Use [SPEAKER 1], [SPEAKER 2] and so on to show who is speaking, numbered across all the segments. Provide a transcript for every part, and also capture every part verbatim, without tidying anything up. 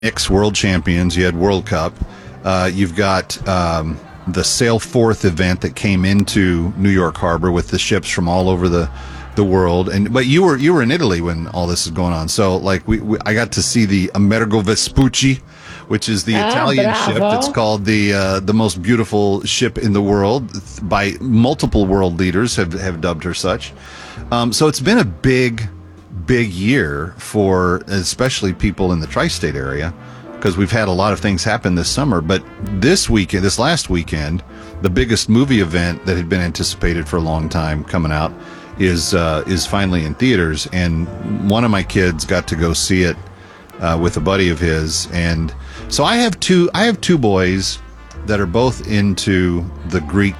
[SPEAKER 1] Knicks world champions. You had World Cup. Uh, you've got um, the Sail Forth event that came into New York Harbor with the ships from all over the the world. And but you were you were in Italy when all this is going on. So like we, we I got to see the Amerigo Vespucci, which is the
[SPEAKER 2] Ah,
[SPEAKER 1] Italian
[SPEAKER 2] bravo.
[SPEAKER 1] ship that's called the uh, the most beautiful ship in the world by multiple world leaders have have dubbed her such. Um, so it's been a big. big year for especially people in the tri-state area because we've had a lot of things happen this summer. But this weekend, this last weekend, the biggest movie event that had been anticipated for a long time coming out is uh, is finally in theaters. And one of my kids got to go see it uh, with a buddy of his. And so I have two I have two boys that are both into the Greek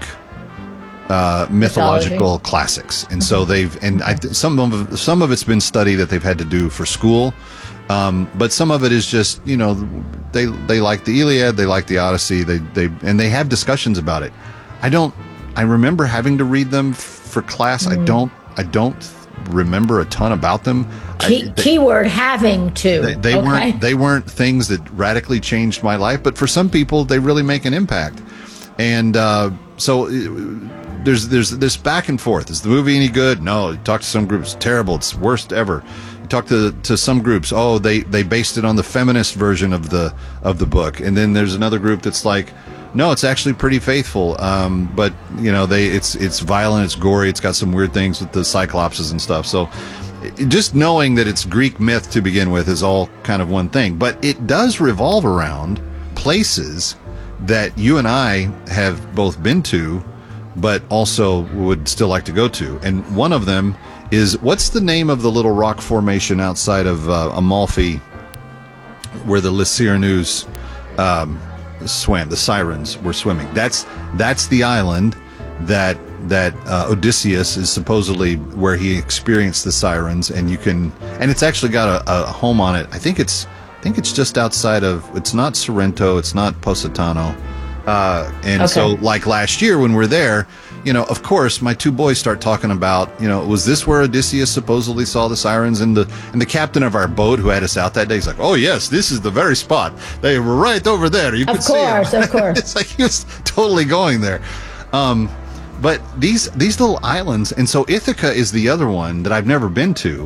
[SPEAKER 1] Uh, mythological
[SPEAKER 2] Mythology.
[SPEAKER 1] classics, and so they've and I th- some of some of it's been study that they've had to do for school, um, but some of it is just you know they they like the Iliad, they like the Odyssey, they they and they have discussions about it. I don't. I remember having to read them f- for class. I don't. I don't remember a ton about them.
[SPEAKER 2] Key,
[SPEAKER 1] I, they,
[SPEAKER 2] keyword having to.
[SPEAKER 1] they, they
[SPEAKER 2] okay?
[SPEAKER 1] weren't they weren't things that radically changed my life, but for some people they really make an impact, and uh, so. It, There's there's this back and forth. Is the movie any good? No. You talk to some groups, terrible. It's worst ever. You talk to to some groups, oh, they, they based it on the feminist version of the of the book. And then there's another group that's like, no, it's actually pretty faithful. Um, but you know, they it's it's violent, it's gory, it's got some weird things with the cyclopses and stuff. So just knowing that it's Greek myth to begin with is all kind of one thing. But it does revolve around places that you and I have both been to, but also would still like to go to. And one of them is, what's the name of the little rock formation outside of uh, Amalfi where the Lycurgus um, swam, the sirens were swimming? That's that's the island that that uh, Odysseus is supposedly where he experienced the sirens, and you can, and it's actually got a, a home on it. I think it's I think it's just outside of, it's not Sorrento, it's not Positano. Uh, and
[SPEAKER 2] Okay.
[SPEAKER 1] so like last year when we're there, you know, of course, my two boys start talking about, you know, was this where Odysseus supposedly saw the sirens? And the, and the captain of our boat who had us out that day, he's like, oh yes, this is the very spot. They were right over there. You
[SPEAKER 2] Of
[SPEAKER 1] could see 'em."
[SPEAKER 2] course, of course.
[SPEAKER 1] It's like he was totally going there. Um, but these, these little islands, and so Ithaca is the other one that I've never been to.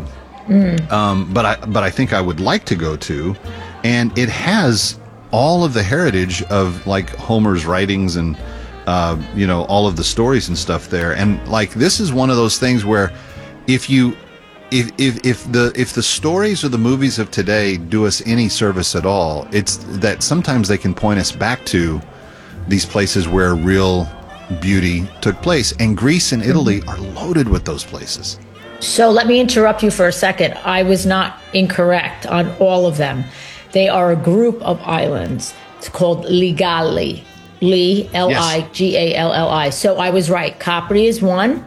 [SPEAKER 1] Um, but I, but I think I would like to go to, and it has all of the heritage of like Homer's writings and, uh, you know, all of the stories and stuff there. And like, this is one of those things where if you, if, if, if the, if the stories or the movies of today do us any service at all, it's that sometimes they can point us back to these places where real beauty took place. And Greece and Italy are loaded with those places.
[SPEAKER 2] So let me interrupt you for a second. I was not incorrect on all of them. They are a group of islands. It's called Ligalli. Li, L I G A L L I. So I was right. Capri is one.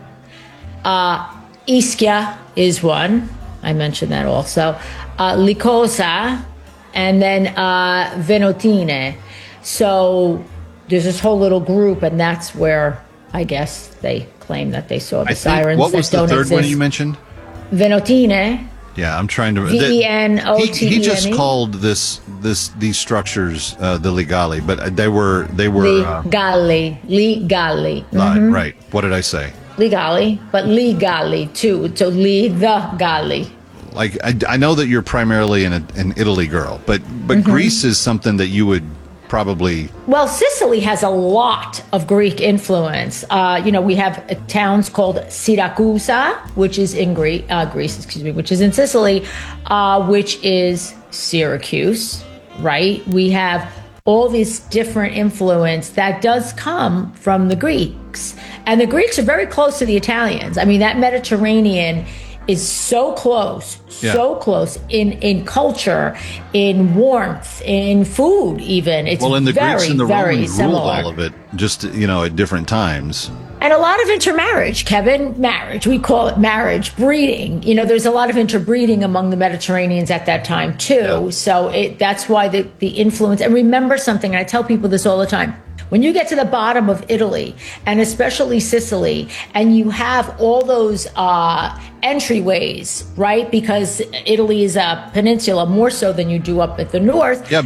[SPEAKER 2] Uh, Ischia is one. I mentioned that also. Uh, Licosa, and then uh, Venotine. So there's this whole little group, and that's where I guess they claim that they saw the
[SPEAKER 1] I think,
[SPEAKER 2] sirens
[SPEAKER 1] what
[SPEAKER 2] that
[SPEAKER 1] was the
[SPEAKER 2] don't
[SPEAKER 1] third
[SPEAKER 2] exist.
[SPEAKER 1] one you mentioned?
[SPEAKER 2] Venotine.
[SPEAKER 1] Yeah, I'm trying to.
[SPEAKER 2] V E N O T E N E.
[SPEAKER 1] He, he just called this this these structures uh, the Ligali, but they were they were
[SPEAKER 2] Li
[SPEAKER 1] uh,
[SPEAKER 2] Galli. Li Galli.
[SPEAKER 1] right, right. What did I say?
[SPEAKER 2] Ligali, but Li Galli too. So Li the Galli.
[SPEAKER 1] Like I, I know that you're primarily an an Italy girl, but but
[SPEAKER 2] Mm-hmm.
[SPEAKER 1] Greece is something that you would probably.
[SPEAKER 2] Well, Sicily has a lot of Greek influence. Uh, you know, we have uh, towns called Syracusa, which is in Greece, uh, Greece, excuse me, which is in Sicily, uh, which is Syracuse, right? We have all this different influence that does come from the Greeks. And the Greeks are very close to the Italians. I mean, that Mediterranean is so close,
[SPEAKER 1] Yeah.
[SPEAKER 2] so close in, in culture, in warmth, in food even. It's
[SPEAKER 1] Well, and the
[SPEAKER 2] very,
[SPEAKER 1] Greeks and the
[SPEAKER 2] very
[SPEAKER 1] Romans
[SPEAKER 2] similar.
[SPEAKER 1] ruled all of it, just you know, at different times.
[SPEAKER 2] And a lot of intermarriage, Kevin, marriage. We call it marriage, breeding. You know, there's a lot of interbreeding among the Mediterraneans at that time too.
[SPEAKER 1] Yeah.
[SPEAKER 2] So it, that's why the, the influence, and remember something, and I tell people this all the time. When you get to the bottom of Italy, and especially Sicily, and you have all those uh, entryways, right? Because Italy is a peninsula more so than you do up at the north.
[SPEAKER 1] Yeah,